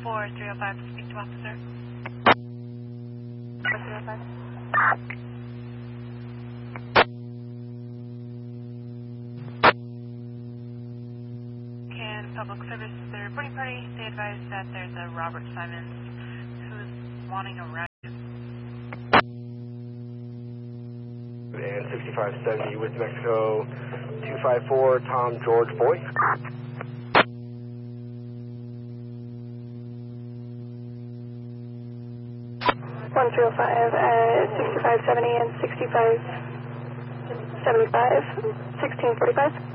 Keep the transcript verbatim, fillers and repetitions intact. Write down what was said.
four three oh five to speak to officer. four three oh five. Can public service the reporting party? They advise that there's a Robert Simons who's wanting a ride. And sixty-five seventy with Mexico two five four, Tom George Boy. one three oh five at sixty-five seventy and sixty-five seventy-five, sixteen forty-five.